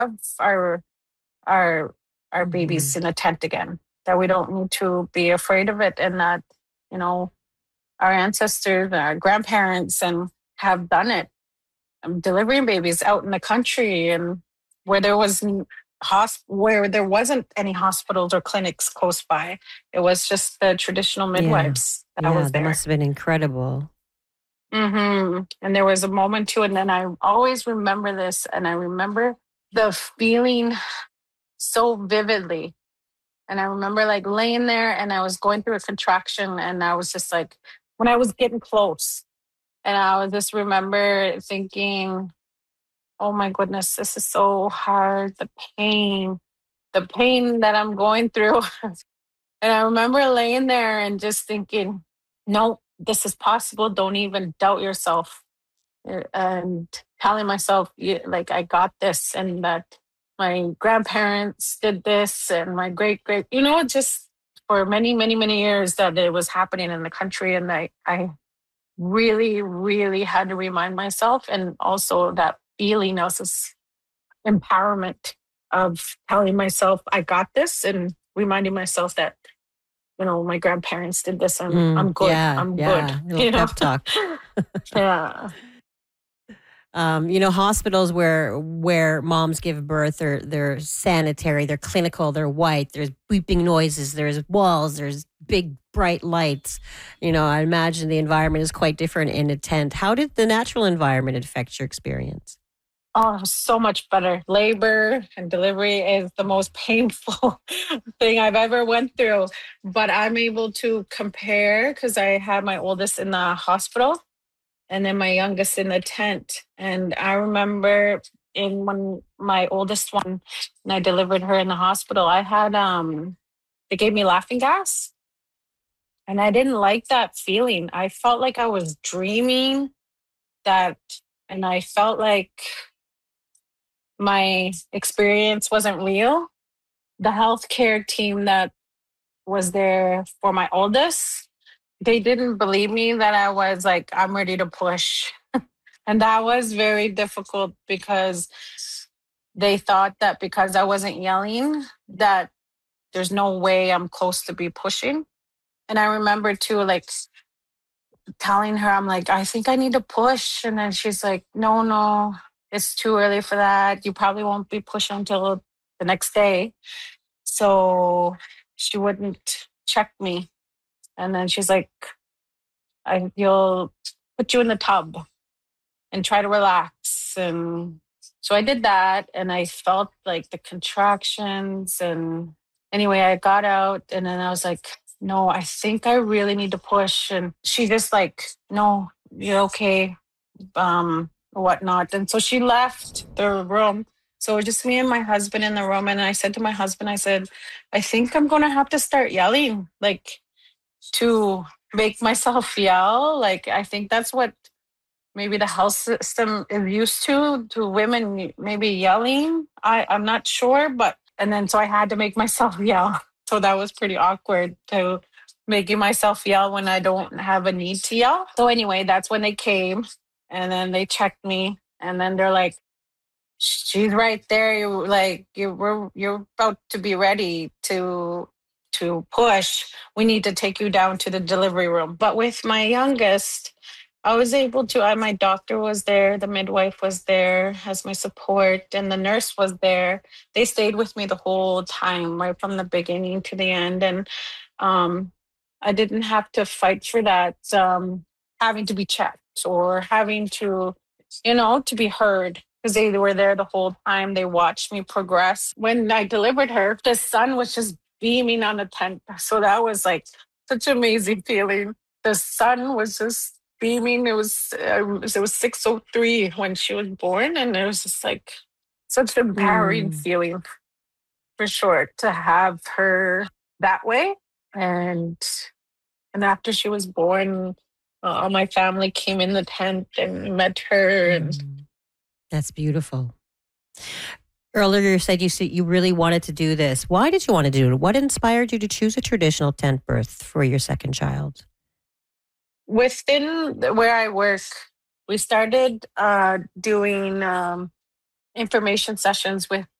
have our our Hmm. babies in a tent again. That we don't need to be afraid of it, and that you know our ancestors, our grandparents, and have done it, delivering babies out in the country and where there was where there wasn't any hospitals or clinics close by. It was just the traditional Yeah. midwives that Yeah. was That there. must have been incredible. And there was a moment too, and then I always remember this, and I remember the feeling so vividly. And I remember like laying there, and I was going through a contraction, and I was just like, when I was getting close, and I was just remember thinking, oh my goodness, this is so hard. The pain that I'm going through. And I remember laying there and just thinking, no, this is possible. Don't even doubt yourself. And telling myself, like, I got this, and that my grandparents did this, and my great, just for many, many, many years that it was happening in the country. And I really, really had to remind myself, and also that feeling of this empowerment of telling myself I got this, and reminding myself that my grandparents did this, and Mm, I'm good. yeah. I'm good. Yeah. A little pep talk. Yeah. Hospitals where moms give birth, they're sanitary, they're clinical, they're white. There's beeping noises, there's walls, there's big bright lights. I imagine the environment is quite different in a tent. How did the natural environment affect your experience? Oh, so much better. Labor and delivery is the most painful thing I've ever went through, but I'm able to compare because I had my oldest in the hospital and then my youngest in the tent. And I remember in when my oldest one, and I delivered her in the hospital, I had they gave me laughing gas, and I didn't like that feeling. I felt like I was dreaming that, and I felt like my experience wasn't real. The healthcare team that was there for my oldest, they didn't believe me that I was like, I'm ready to push. And that was very difficult because they thought that because I wasn't yelling, that there's no way I'm close to be pushing. And I remember too, like telling her, I'm like, I think I need to push. And then she's like, no, no, it's too early for that. You probably won't be pushing until the next day. So she wouldn't check me. And then she's like, you'll put you in the tub and try to relax. And so I did that, and I felt like the contractions. And anyway, I got out, and then I was like, no, I think I really need to push. And she just like, no, you're okay, whatnot. And so she left the room. So it was just me and my husband in the room. And I said to my husband, I said, I think I'm going to have to start yelling, like to make myself yell. Like, I think that's what maybe the health system is used to women maybe yelling. I'm not sure, but and then so I had to make myself yell. So that was pretty awkward to making myself yell when I don't have a need to yell. So anyway, that's when they came, and then they checked me, and then they're like, she's right there. You're about to be ready to push. We need to take you down to the delivery room. But with my youngest, I was able to. My doctor was there, the midwife was there as my support, and the nurse was there. They stayed with me the whole time, right from the beginning to the end, and um, I didn't have to fight for that. Having to be checked or having to be heard because they were there the whole time. They watched me progress. When I delivered her, the sun was just beaming on the tent. So that was like such an amazing feeling. The sun was just beaming. It was 6:03 when she was born, and it was just like such an empowering Mm. feeling for sure to have her that way. And after she was born, all my family came in the tent and met her. And Mm. That's beautiful. Earlier, you said you really wanted to do this. Why did you want to do it? What inspired you to choose a traditional tent birth for your second child? where I work, we started doing. information sessions with